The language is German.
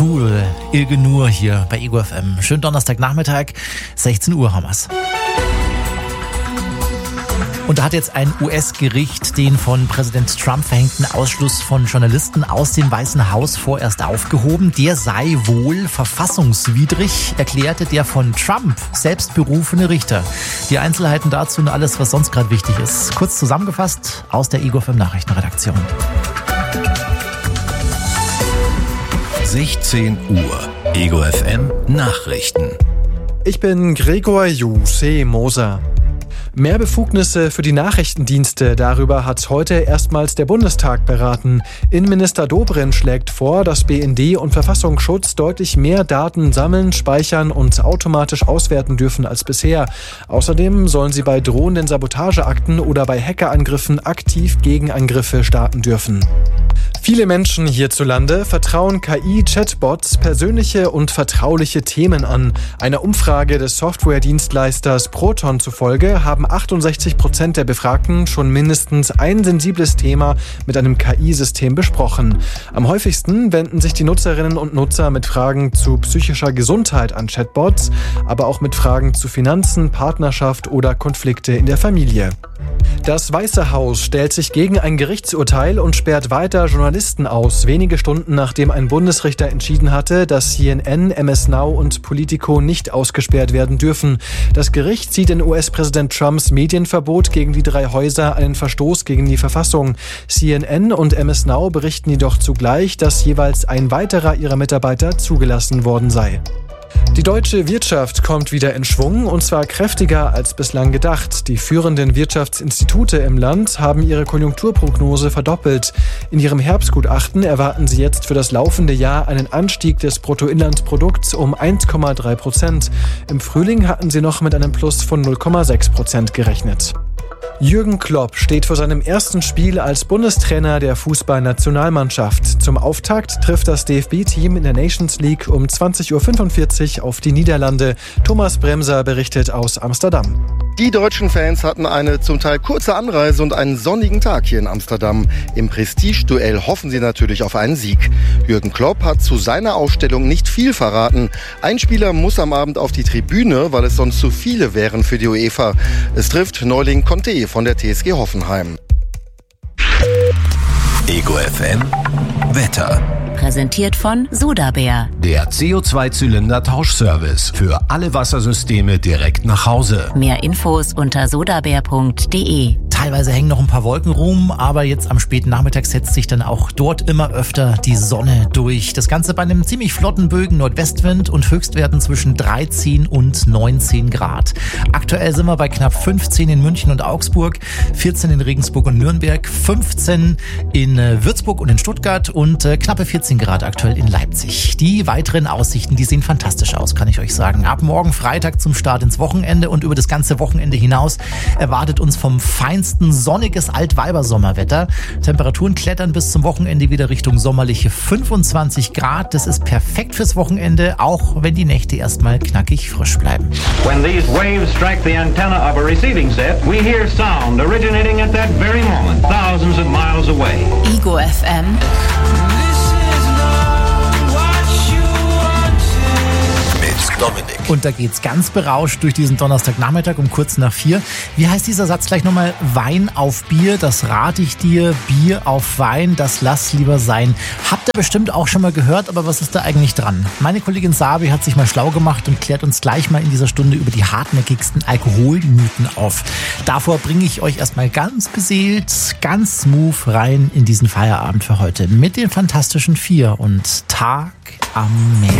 Ilgenur hier bei Ego FM. Schönen Donnerstagnachmittag, 16 Uhr haben wir's. Und da hat jetzt ein US-Gericht den von Präsident Trump verhängten Ausschluss von Journalisten aus dem Weißen Haus vorerst aufgehoben. Der sei wohl verfassungswidrig, erklärte der von Trump selbst berufene Richter. Die Einzelheiten dazu und alles, was sonst gerade wichtig ist. Kurz zusammengefasst aus der Ego FM Nachrichtenredaktion. 16 Uhr. Ego FM Nachrichten. Ich bin Gregor Juse Moser. Mehr Befugnisse für die Nachrichtendienste, darüber hat heute erstmals der Bundestag beraten. Innenminister Dobrindt schlägt vor, dass BND und Verfassungsschutz deutlich mehr Daten sammeln, speichern und automatisch auswerten dürfen als bisher. Außerdem sollen sie bei drohenden Sabotageakten oder bei Hackerangriffen aktiv Gegenangriffe starten dürfen. Viele Menschen hierzulande vertrauen KI-Chatbots persönliche und vertrauliche Themen an. Einer Umfrage des Softwaredienstleisters Proton zufolge haben 68% der Befragten schon mindestens ein sensibles Thema mit einem KI-System besprochen. Am häufigsten wenden sich die Nutzerinnen und Nutzer mit Fragen zu psychischer Gesundheit an Chatbots, aber auch mit Fragen zu Finanzen, Partnerschaft oder Konflikte in der Familie. Das Weiße Haus stellt sich gegen ein Gerichtsurteil und sperrt weiter Journalisten aus, wenige Stunden nachdem ein Bundesrichter entschieden hatte, dass CNN, MS Now und Politico nicht ausgesperrt werden dürfen. Das Gericht sieht in US-Präsident Trumps Medienverbot gegen die drei Häuser einen Verstoß gegen die Verfassung. CNN und MS Now berichten jedoch zugleich, dass jeweils ein weiterer ihrer Mitarbeiter zugelassen worden sei. Die deutsche Wirtschaft kommt wieder in Schwung, und zwar kräftiger als bislang gedacht. Die führenden Wirtschaftsinstitute im Land haben ihre Konjunkturprognose verdoppelt. In ihrem Herbstgutachten erwarten sie jetzt für das laufende Jahr einen Anstieg des Bruttoinlandsprodukts um 1,3%. Im Frühling hatten sie noch mit einem Plus von 0,6% gerechnet. Jürgen Klopp steht vor seinem ersten Spiel als Bundestrainer der Fußballnationalmannschaft. Zum Auftakt trifft das DFB-Team in der Nations League um 20.45 Uhr auf die Niederlande. Thomas Bremser berichtet aus Amsterdam. Die deutschen Fans hatten eine zum Teil kurze Anreise und einen sonnigen Tag hier in Amsterdam. Im Prestigeduell hoffen sie natürlich auf einen Sieg. Jürgen Klopp hat zu seiner Aufstellung nicht viel verraten. Ein Spieler muss am Abend auf die Tribüne, weil es sonst zu viele wären für die UEFA. Es trifft Neuling Conte von der TSG Hoffenheim. Ego FM Wetter. Präsentiert von Sodabär. Der CO2-Zylinder-Tauschservice für alle Wassersysteme direkt nach Hause. Mehr Infos unter sodabär.de. Teilweise hängen noch ein paar Wolken rum, aber jetzt am späten Nachmittag setzt sich dann auch dort immer öfter die Sonne durch. Das Ganze bei einem ziemlich flotten Bögen Nordwestwind und Höchstwerten zwischen 13 und 19 Grad. Aktuell sind wir bei knapp 15 in München und Augsburg, 14 in Regensburg und Nürnberg, 15 in Würzburg und in Stuttgart und knappe 14 Grad aktuell in Leipzig. Die weiteren Aussichten, die sehen fantastisch aus, kann ich euch sagen. Ab morgen Freitag zum Start ins Wochenende und über das ganze Wochenende hinaus erwartet uns vom feinsten sonniges Altweibersommerwetter. Temperaturen klettern bis zum Wochenende wieder Richtung sommerliche 25 Grad. Das ist perfekt fürs Wochenende, auch wenn die Nächte erstmal knackig frisch bleiben. When these waves strike the antenna of a receiving set, we hear sound originating at that very moment, thousands of miles away. Ego FM. Dominik. Und da geht's ganz berauscht durch diesen Donnerstagnachmittag um kurz nach 4. Wie heißt dieser Satz gleich nochmal? Wein auf Bier, das rate ich dir. Bier auf Wein, das lass lieber sein. Habt ihr bestimmt auch schon mal gehört, aber was ist da eigentlich dran? Meine Kollegin Sabi hat sich mal schlau gemacht und klärt uns gleich mal in dieser Stunde über die hartnäckigsten Alkoholmythen auf. Davor bringe ich euch erstmal ganz beseelt, ganz smooth rein in diesen Feierabend für heute mit den Fantastischen 4 und Tag am Meer.